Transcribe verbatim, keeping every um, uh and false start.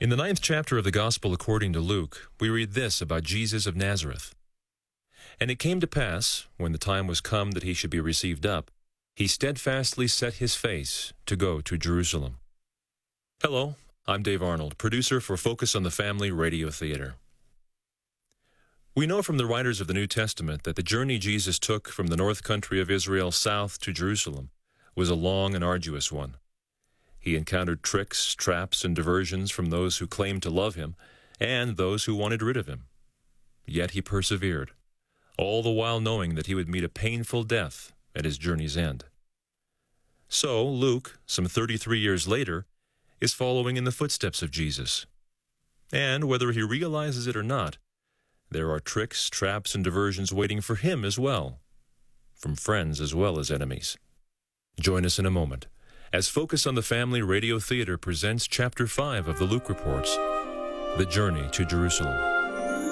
In the ninth chapter of the Gospel according to Luke, we read this about Jesus of Nazareth. And it came to pass, when the time was come that he should be received up, he steadfastly set his face to go to Jerusalem. Hello, I'm Dave Arnold, producer for Focus on the Family Radio Theater. We know from the writers of the New Testament that the journey Jesus took from the north country of Israel south to Jerusalem was a long and arduous one. He encountered tricks, traps, and diversions from those who claimed to love him and those who wanted rid of him. Yet he persevered, all the while knowing that he would meet a painful death at his journey's end. So Luke, some thirty-three years later, is following in the footsteps of Jesus. And whether he realizes it or not, there are tricks, traps, and diversions waiting for him as well, from friends as well as enemies. Join us in a moment as Focus on the Family Radio Theater presents Chapter five of the Luke Reports, The Journey to Jerusalem.